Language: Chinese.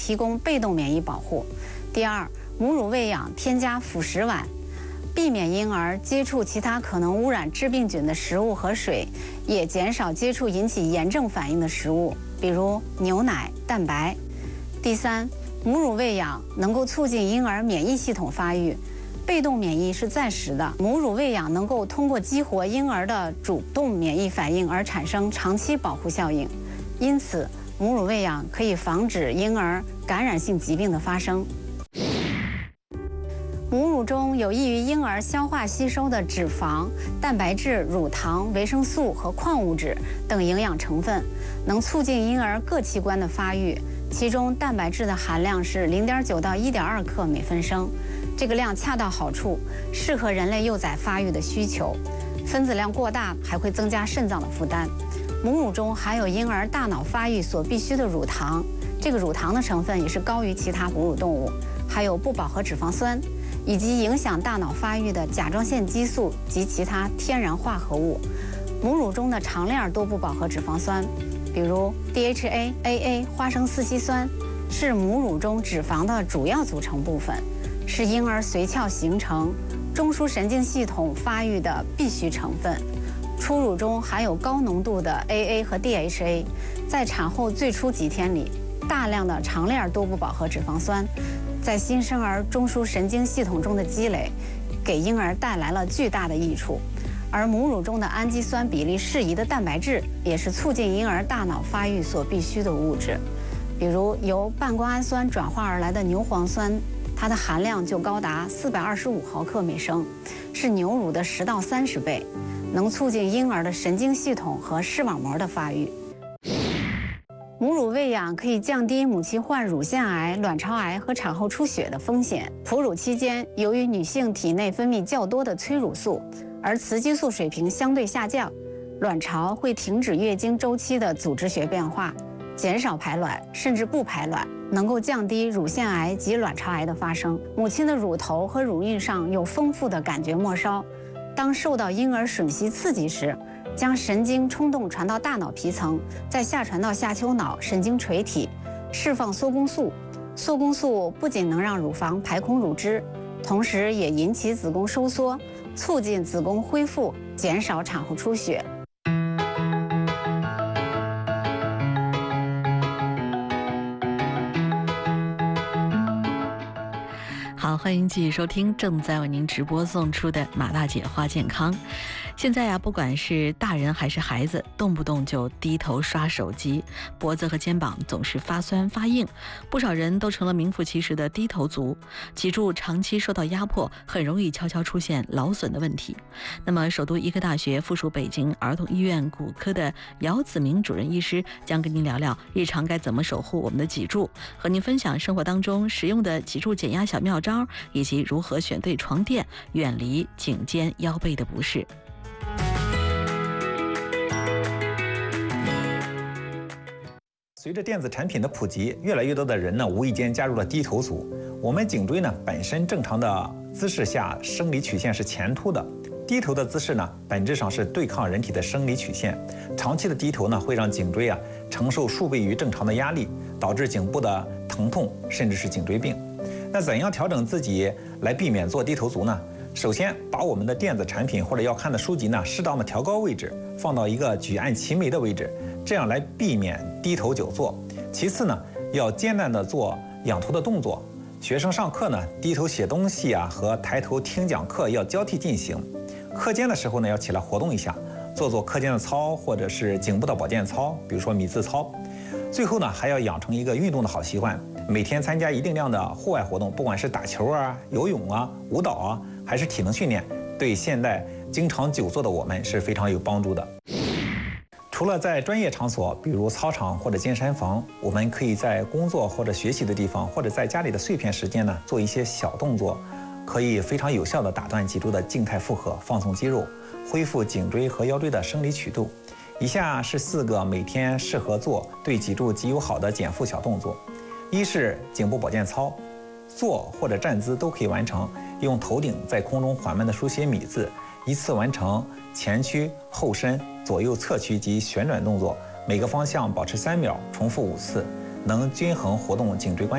提供被动免疫保护。第二，母乳喂养添加辅食碗，避免婴儿接触其他可能污染致病菌的食物和水，也减少接触引起炎症反应的食物，比如牛奶、蛋白。第三，母乳喂养能够促进婴儿免疫系统发育。被动免疫是暂时的，母乳喂养能够通过激活婴儿的主动免疫反应而产生长期保护效应。因此，母乳喂养可以防止婴儿感染性疾病的发生。母乳中有益于婴儿消化吸收的脂肪、蛋白质、乳糖、维生素和矿物质等营养成分，能促进婴儿各器官的发育。其中，蛋白质的含量是0.9到1.2克每分升，这个量恰到好处，适合人类幼崽发育的需求。分子量过大还会增加肾脏的负担。母乳中含有婴儿大脑发育所必需的乳糖，这个乳糖的成分也是高于其他哺乳动物，还有不饱和脂肪酸，以及影响大脑发育的甲状腺激素及其他天然化合物。母乳中的长链多不饱和脂肪酸，比如 DHA、AA 花生四烯酸，是母乳中脂肪的主要组成部分，是婴儿髓鞘形成、中枢神经系统发育的必需成分。初乳中含有高浓度的 AA 和 DHA， 在产后最初几天里，大量的长链多不饱和脂肪酸在新生儿中枢神经系统中的积累，给婴儿带来了巨大的益处。而母乳中的氨基酸比例适宜的蛋白质，也是促进婴儿大脑发育所必需的物质。比如由半胱氨酸转化而来的牛磺酸，它的含量就高达425毫克每升，是牛乳的10到30倍，能促进婴儿的神经系统和视网膜的发育。母乳喂养可以降低母亲患乳腺癌、卵巢癌和产后出血的风险。哺乳期间，由于女性体内分泌较多的催乳素，而雌激素水平相对下降，卵巢会停止月经周期的组织学变化，减少排卵，甚至不排卵，能够降低乳腺癌及卵巢癌的发生。母亲的乳头和乳晕上有丰富的感觉末梢，当受到婴儿吮吸刺激时，将神经冲动传到大脑皮层，再下传到下丘脑神经垂体，释放缩宫素。缩宫素不仅能让乳房排空乳汁，同时也引起子宫收缩，促进子宫恢复，减少产后出血。 好，欢迎继续收听正在为您直播送出的马大姐话健康。现在呀，不管是大人还是孩子，动不动就低头刷手机，脖子和肩膀总是发酸发硬，不少人都成了名副其实的低头族。脊柱长期受到压迫，很容易悄悄出现劳损的问题。那么，首都医科大学附属北京儿童医院骨科的姚子明主任医师将跟您聊聊日常该怎么守护我们的脊柱，和您分享生活当中实用的脊柱减压小妙招，以及如何选对床垫，远离颈肩腰背的不适。 随着电子产品的普及，越来越多的人呢，无意间加入了低头族。我们颈椎呢，本身正常的姿势下，生理曲线是前凸的。低头的姿势呢，本质上是对抗人体的生理曲线。长期的低头呢，会让颈椎承受数倍于正常的压力，导致颈部的疼痛，甚至是颈椎病。那怎样调整自己来避免做低头族呢？首先，把我们的电子产品或者要看的书籍呢，适当的调高位置，放到一个举案齐眉的位置，这样来避免低头久坐。其次呢，要艰难的做仰头的动作。学生上课呢，低头写东西和抬头听讲课要交替进行。课间的时候呢，要起来活动一下，做课间的操或者是颈部的保健操，比如说米字操。最后呢，还要养成一个运动的好习惯，每天参加一定量的户外活动，不管是打球游泳舞蹈还是体能训练，对现代经常久坐的我们是非常有帮助的。除了在专业场所，比如操场或者健身房，我们可以在工作或者学习的地方，或者在家里的碎片时间呢，做一些小动作，可以非常有效地打断脊柱的静态负荷，放松肌肉，恢复颈椎和腰椎的生理曲度。以下是4个每天适合做、对脊柱极友好的减负小动作。一是颈部保健操，坐或者站姿都可以完成，用头顶在空中缓慢地书写米字，依次完成前屈、后伸、左右侧屈及旋转动作，每个方向保持3秒，重复5次，能均衡活动颈椎关节。